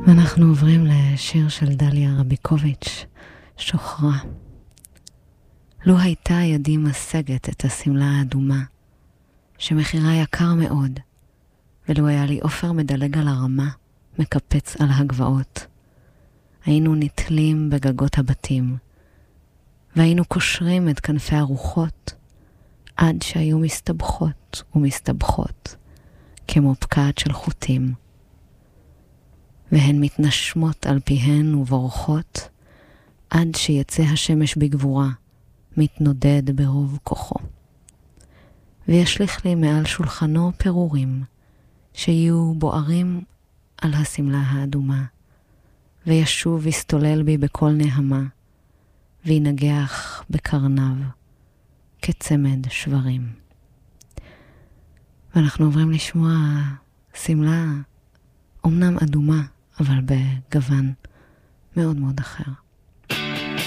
ואנחנו עוברים לשיר של דליה רביקוביץ', שוחרה. לו הייתה ידי משגת את הסמלה האדומה, שמחירה יקר מאוד, ולו היה לי אופר מדלג על הרמה, מקפץ על הגבעות. היינו נטלים בגגות הבתים, והיינו קושרים את כנפי הרוחות, עד שהיו מסתבכות ומסתבכות, כמו פקעת של חוטים. והן מתנשמות על פיהן ובורחות, עד שיצא השמש בגבורה, מתנודד ברוב כוחו. וישליך לי מעל שולחנו פירורים, שיהיו בוערים על הסמלה האדומה, וישוב ויסתולל בי בכל נהמה, וינגח בקרניו כצמד שברים. ואנחנו עוברים לשמוע סמלה אומנם אדומה, אבל בגוון מאוד מאוד אחר.